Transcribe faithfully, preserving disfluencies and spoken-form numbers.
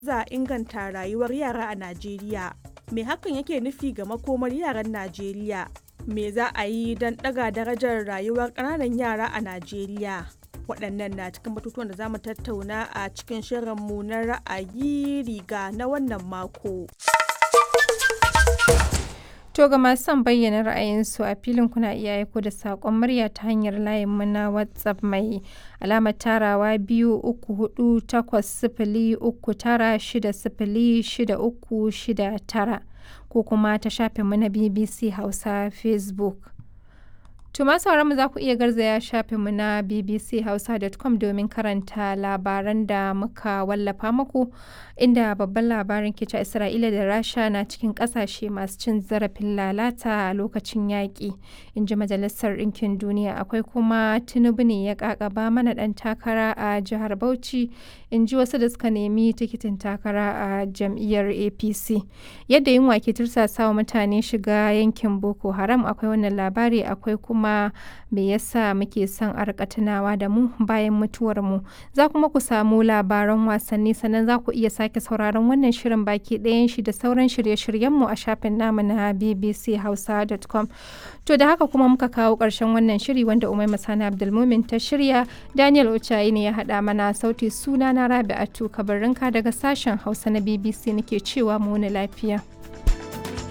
za a inganta rayuwar yara a Najeriya. Me hakan yake nufi ga makomar yaran Najeriya? Me za a yi don ɗaga darajar rayuwar ƙananan yara a Najeriya? Waɗannan na cikin batutuwan da za mu tattauna a cikin shirinmu na ra'ayi riga na wannan mako. To ga masu son bayyana ra'ayinsu a filin kuna iya aiko da saƙon murya ta hanyar layinmu na WhatsApp mai alamar tarawa biyu uku hudu takwas sifili uku tara shida sifili shida uku shida tara ko kuma ta shafinmu na B B C Hausa Facebook. To masu mu za ku iya garzaya shafinmu na b b c hausa dot com domin karanta labaran da muka wallafa muku, inda babban labarin ke ta Isra'ila da Rasha na cikin ƙasashe masu cin zarafin lalata a lokacin yaƙi, in ji Majalisar Ɗinkin Duniya. Akwai kuma Tinubu ne ya ƙaƙaba mana ɗan takara a jihar Bauchi, in ji wasu da suka nemi tikitin takara a jam'iyyar A P C. Yadda yunwa ke tursasawa mutane shiga yankin Boko Haram, akwai wannan labari. Akwai kuma kuma me yasa muke son a rika tunawa da mu bayan mutuwar mu. Za kuma ku samu labaran wasanni, sannan za ku iya sake sauraron wannan shirin baki ɗayan shi da sauran shirye-shiryen mu a shafin namu na b b c hausa dot com. To da haka kuma muka kawo ƙarshen wannan shiri wanda Umaima Sani Abdulmumin ta shirya, Daniel Ochayi ne ya haɗa mana sauti. Suna na Rabi'atu Kabarinka daga sashen Hausa na B B C nake cewa mu wuni lafiya.